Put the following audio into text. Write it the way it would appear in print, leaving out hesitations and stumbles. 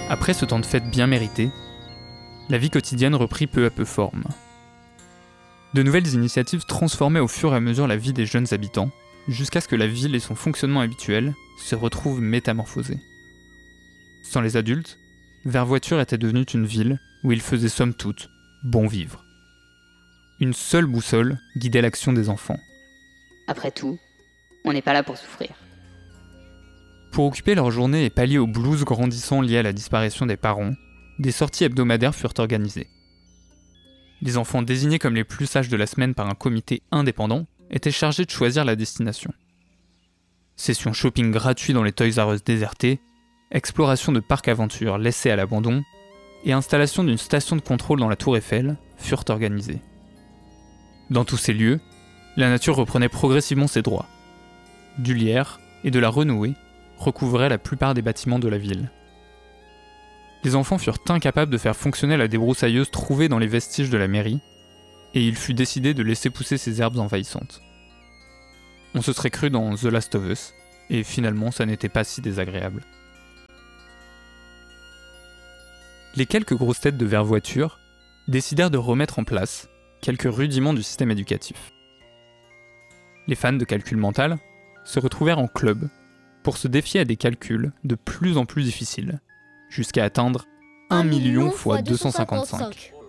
Après ce temps de fête bien mérité, la vie quotidienne reprit peu à peu forme. De nouvelles initiatives transformaient au fur et à mesure la vie des jeunes habitants, jusqu'à ce que la ville et son fonctionnement habituel se retrouvent métamorphosés. Sans les adultes, Vervoiture était devenue une ville où il faisait somme toute bon vivre. Une seule boussole guidait l'action des enfants. Après tout, on n'est pas là pour souffrir. Pour occuper leur journée et pallier au blues grandissant lié à la disparition des parents, des sorties hebdomadaires furent organisées. Les enfants désignés comme les plus sages de la semaine par un comité indépendant étaient chargés de choisir la destination. Sessions shopping gratuits dans les Toys R Us désertés, exploration de parcs aventures laissés à l'abandon et installation d'une station de contrôle dans la Tour Eiffel furent organisées. Dans tous ces lieux, la nature reprenait progressivement ses droits. Du lierre et de la renouée recouvraient la plupart des bâtiments de la ville. Les enfants furent incapables de faire fonctionner la débroussailleuse trouvée dans les vestiges de la mairie, et il fut décidé de laisser pousser ces herbes envahissantes. On se serait cru dans The Last of Us, et finalement ça n'était pas si désagréable. Les quelques grosses têtes de Vervoiture décidèrent de remettre en place quelques rudiments du système éducatif. Les fans de calcul mental se retrouvèrent en club pour se défier à des calculs de plus en plus difficiles, jusqu'à atteindre 1 million fois 255.